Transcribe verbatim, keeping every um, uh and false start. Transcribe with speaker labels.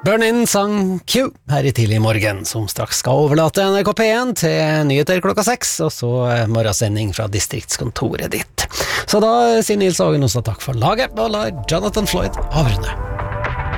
Speaker 1: Burn-In sang Q her i tidlig morgen, som straks skal overlate N R K P én til nyheter klokka seks, og så morgensending fra distriktskontoret ditt. Så da sier Nils Ågen også takk for laget, og lar Jonathan Floyd avrunde.